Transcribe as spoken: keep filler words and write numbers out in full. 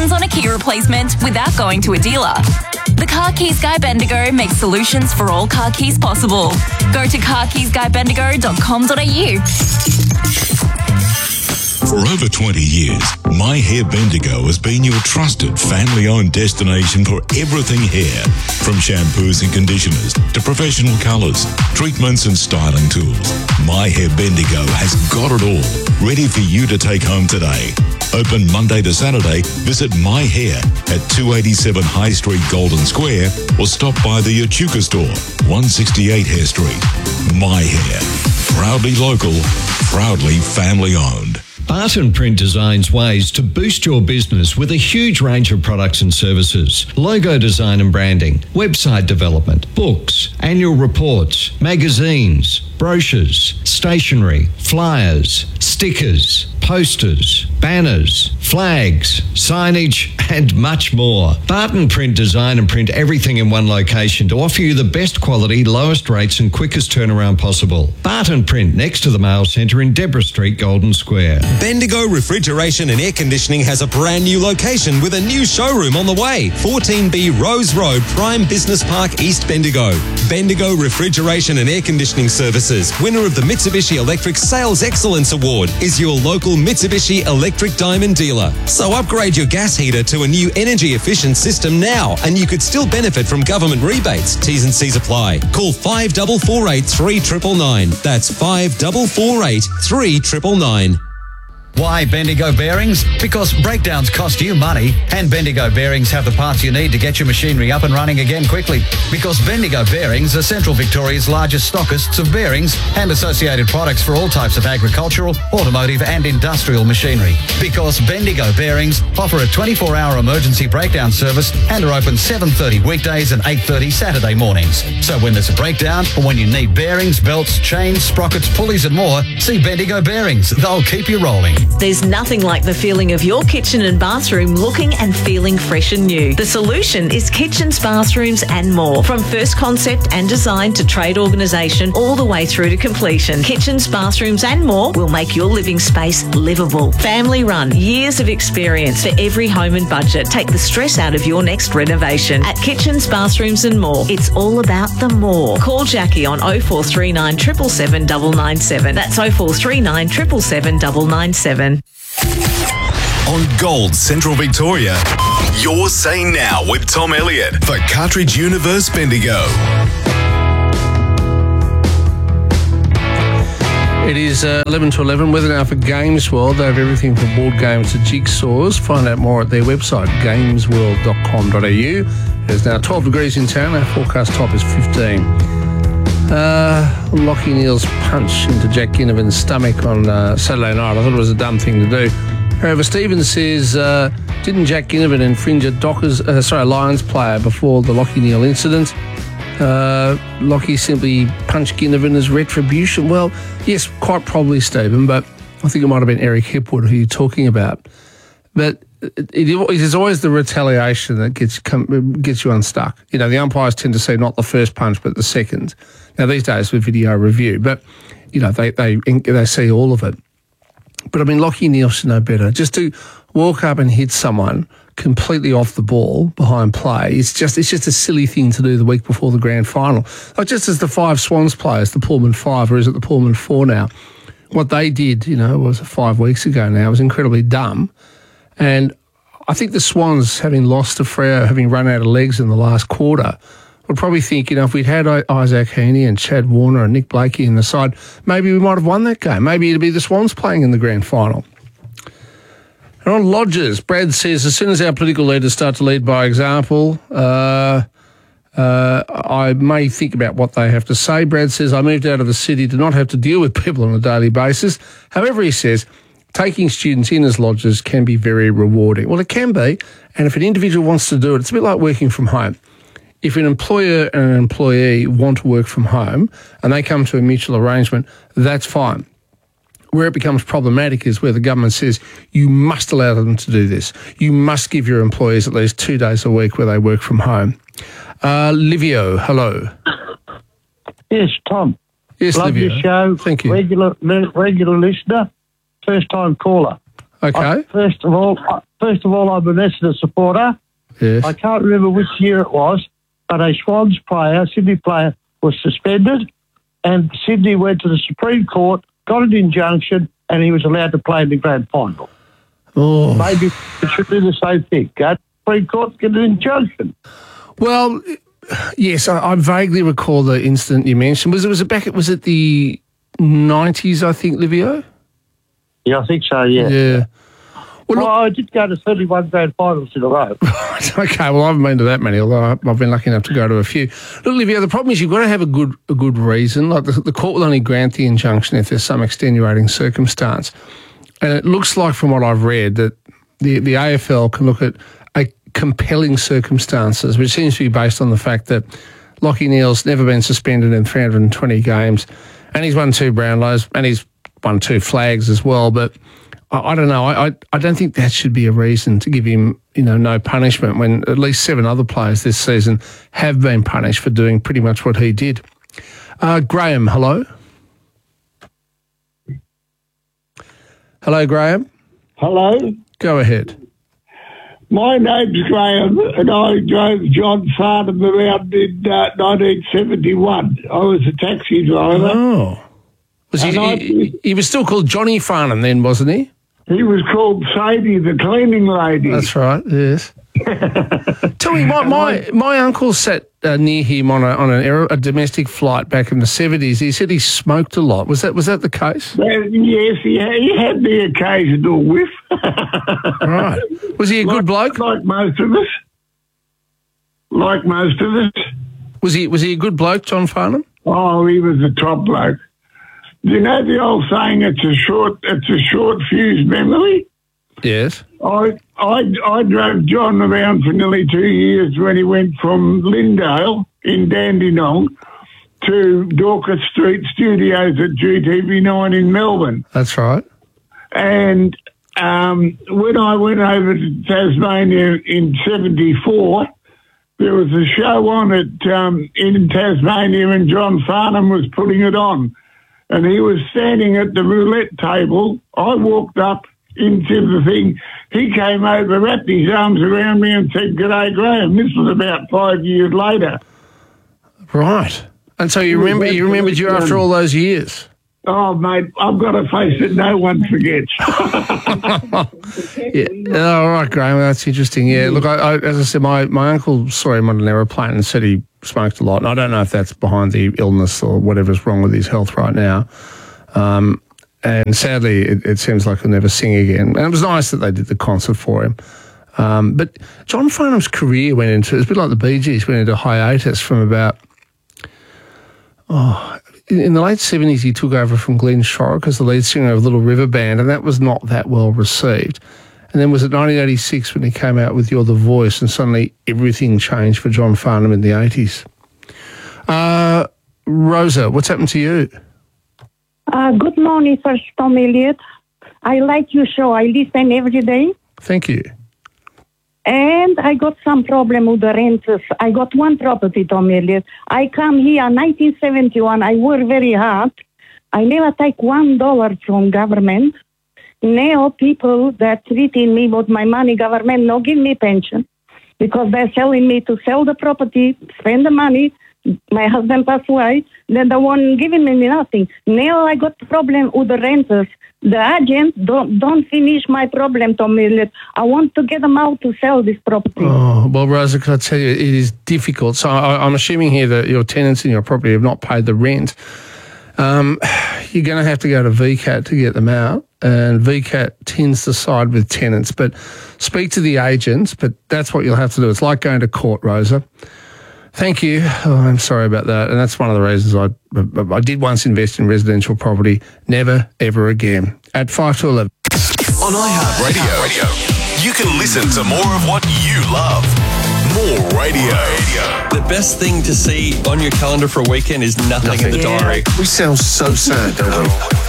solutions on a key replacement without going to a dealer. The Car Keys Guy Bendigo makes solutions for all car keys possible. Go to car keys guy bendigo dot com dot a u. For over twenty years, My Hair Bendigo has been your trusted family-owned destination for everything hair. From shampoos and conditioners to professional colours, treatments and styling tools, My Hair Bendigo has got it all, ready for you to take home today. Open Monday to Saturday, visit My Hair at two eighty-seven High Street, Golden Square, or stop by the Echuca store, one sixty-eight Hare Street. My Hair, proudly local, proudly family-owned. Barton Print designs ways to boost your business with a huge range of products and services. Logo design and branding, website development, books, annual reports, magazines, brochures, stationery, flyers, stickers, posters, banners, flags, signage, and much more. Barton Print design and print everything in one location to offer you the best quality, lowest rates and quickest turnaround possible. Barton Print, next to the Mail Centre in Deborah Street, Golden Square. Bendigo Refrigeration and Air Conditioning has a brand new location with a new showroom on the way. fourteen B Rose Road, Prime Business Park, East Bendigo. Bendigo Refrigeration and Air Conditioning Services, winner of the Mitsubishi Electric Sales Excellence Award, is your local Mitsubishi Electric Diamond dealer. So upgrade your gas heater to a new energy efficient system now, and you could still benefit from government rebates. T's and C's apply. Call five four four eight, three nine nine nine. That's five four four eight, three nine nine nine. Why Bendigo Bearings? Because breakdowns cost you money, and Bendigo Bearings have the parts you need to get your machinery up and running again quickly. Because Bendigo Bearings are Central Victoria's largest stockists of bearings and associated products for all types of agricultural, automotive and industrial machinery. Because Bendigo Bearings offer a twenty-four hour emergency breakdown service and are open seven thirty weekdays and eight thirty Saturday mornings. So when there's a breakdown or when you need bearings, belts, chains, sprockets, pulleys and more, see Bendigo Bearings. They'll keep you rolling. There's nothing like the feeling of your kitchen and bathroom looking and feeling fresh and new. The solution is kitchens, bathrooms and more. From first concept and design to trade organisation all the way through to completion. Kitchens, bathrooms and more will make your living space livable. Family run, years of experience for every home and budget. Take the stress out of your next renovation. At Kitchens, Bathrooms and More, it's all about the more. Call Jackie on oh four three nine, seven seven seven, nine nine seven. That's oh four three nine, seven seven seven, nine nine seven. On Gold Central Victoria, you're Say Now with Tom Elliott for Cartridge Universe Bendigo. It is uh, eleven to eleven. Weather now for Games World. They have everything from board games to jigsaws. Find out more at their website, games world dot com dot a u. There's now twelve degrees in town. Our forecast top is fifteen. Uh, Lockie Neal's punch into Jack Ginnivan's stomach on uh, Saturday night. I thought it was a dumb thing to do. However, Stephen says, uh, didn't Jack Ginnivan infringe a Dockers, uh, sorry, Lions player before the Lockie Neal incident? Uh, Lockie simply punched Ginnivan as retribution. Well, yes, quite probably, Stephen, but I think it might have been Eric Hipwood who you're talking about. But it, it, it is always the retaliation that gets gets you unstuck. You know, the umpires tend to see not the first punch, but the second. Now, these days with video review, but, you know, they, they, they see all of it. But, I mean, Lockie Neal should know better. Just to walk up and hit someone completely off the ball behind play, it's just it's just a silly thing to do the week before the grand final. Like just as the five Swans players, the Pullman Five, or is it the Pullman Four now, what they did, you know, was five weeks ago now, was incredibly dumb. And I think the Swans, having lost to Freo, having run out of legs in the last quarter, would probably think, you know, if we'd had Isaac Heaney and Chad Warner and Nick Blakey in the side, maybe we might have won that game. Maybe it'd be the Swans playing in the grand final. And on lodges, Brad says, as soon as our political leaders start to lead by example, uh, uh, I may think about what they have to say. Brad says, I moved out of the city to not have to deal with people on a daily basis. However, he says, taking students in as lodges can be very rewarding. Well, it can be, and if an individual wants to do it, it's a bit like working from home. If an employer and an employee want to work from home and they come to a mutual arrangement, that's fine. Where it becomes problematic is where the government says you must allow them to do this. You must give your employees at least two days a week where they work from home. Uh, Livio, hello. Yes, Tom. Yes, Love Livio. your show. Thank you. Regular, regular listener, first time caller. Okay. I, first of all, I, first of all, I'm an Essendon supporter. Yes. I can't remember which year it was, but a Swans player, Sydney player, was suspended, and Sydney went to the Supreme Court, got an injunction, and he was allowed to play in the grand final. Oh. Maybe it should do the same thing. Go to the Supreme Court, get an injunction. Well, yes, I, I vaguely recall the incident you mentioned. Was it was it back? Was it the nineties? I think, Livio. Yeah, I think so. Yeah. Yeah. Well, Well, well I did go to thirty-one grand finals in a row. okay, well, I haven't been to that many, although I- I've been lucky enough to go to a few. Look, Livio, the problem is you've got to have a good a good reason. Like the, the court will only grant the injunction if there's some extenuating circumstance. And it looks like, from what I've read, that the, the A F L can look at a compelling circumstances, which seems to be based on the fact that Lachie Neale's never been suspended in three hundred twenty games, and he's won two Brownlows, and he's won two flags as well. But I, I don't know. I, I I don't think that should be a reason to give him, you know, no punishment when at least seven other players this season have been punished for doing pretty much what he did. Uh, Graham, hello. Hello, Graham. Hello, Go ahead. my name's Graham, and I drove John Farnham around in uh, nineteen seventy-one. I was a taxi driver. Oh. Was he, And I- he, he was still called Johnny Farnham then, wasn't he? He was called Sadie, the cleaning lady. That's right, yes. Tell me, my, my, my uncle sat uh, near him on a on an aer- a domestic flight back in the seventies. He said he smoked a lot. Was that was that the case? Uh, yes, he had, he had the occasional whiff. Right. Was he a good bloke? Like most of us. Like most of us. Was he was he a good bloke, John Farnham? Oh, he was a top bloke. You know the old saying, it's a short, it's a short fuse memory? Yes. I, I, I drove John around for nearly two years when he went from Lindale in Dandenong to Dorcas Street Studios at G T V nine in Melbourne. That's right. And um, when I went over to Tasmania in seventy-four, there was a show on it um, in Tasmania, and John Farnham was putting it on. And he was standing at the roulette table. I walked up into the thing. He came over, wrapped his arms around me and said, "G'day, Graham." This was about five years later. Right. And so you remember you remembered you after all those years? Oh, mate, I've got a face that no one forgets. Yeah. All right, Graham. That's interesting. Yeah. Look, I, I, as I said, my, my uncle saw him on an aeroplane and said he smoked a lot. And I don't know if that's behind the illness or whatever's wrong with his health right now. Um, and sadly, it, it seems like he'll never sing again. And it was nice that they did the concert for him. Um, but John Farnham's career went into, it's a bit like the Bee Gees, went into hiatus from about, oh, in, in the late seventies, he took over from Glenn Shorrock as the lead singer of Little River Band, and that was not that well received. And then was it nineteen eighty-six when he came out with You're the Voice, and suddenly everything changed for John Farnham in the eighties. Uh, Rosa, what's happened to you? Uh, good morning, First Tom Elliott. I like your show. I listen every day. Thank you. And I got some problem with the renters. I got one property, Tom Elliott. I come here in nineteen seventy-one. I work very hard. I never take one dollar from government. Now people that treating me with my money, government no give me pension because they're selling me to sell the property, spend the money. My husband passed away. Then the one giving me nothing. Now I got problem with the renters. The agent don't don't finish my problem, Tom Elliott. I want to get them out to sell this property. Oh, well, Rosa, can I tell you, it is difficult. So I, I'm assuming here that your tenants in your property have not paid the rent. Um, you're going to have to go to V CAT to get them out, and V CAT tends to side with tenants. But speak to the agents, but that's what you'll have to do. It's like going to court, Rosa. Thank you. Oh, I'm sorry about that. And that's one of the reasons I I did once invest in residential property. Never, ever again. At five to eleven. On iHeartRadio, you can listen to more of what you love. More radio. The best thing to see on your calendar for a weekend is nothing, nothing. in the diary. We sound so sad, don't we?